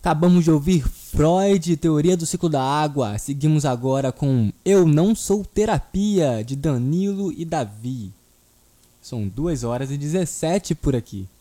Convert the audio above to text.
Acabamos de ouvir Freud, Teoria do Ciclo da Água. Seguimos agora com Eu Não Sou Terapia, de Danilo e Davi. São 2h17 por aqui.